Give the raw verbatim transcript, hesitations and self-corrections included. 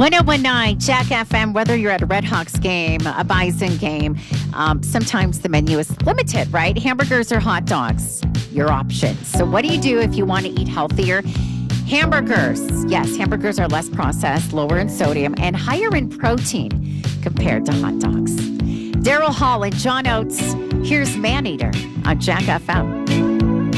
ten nineteen Jack F M, whether you're at a Red Hawks game, a Bison game, um, sometimes the menu is limited, right? Hamburgers or hot dogs, your option. So what do you do if you want to eat healthier? Hamburgers. Yes, hamburgers are less processed, lower in sodium, and higher in protein compared to hot dogs. Daryl Hall and John Oates. Here's Maneater on Jack F M.